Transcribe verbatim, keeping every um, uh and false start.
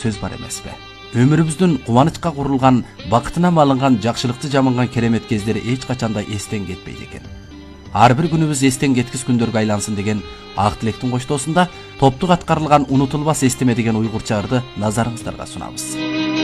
сөз бар эмеспи? Өмүрүбүздүн кубанычка курулган, бакытына алынган, жакшылыкты жаманган керемет кездери эч качанда эстен кетпейт экен. Ар бир күнүбүз эстен кеткис күндөргө айлансын деген ак тилектин коштоосунда топтук аткарылган унутулбас эстеме деген уйгурча ырды назарыңыздарга сунабыз.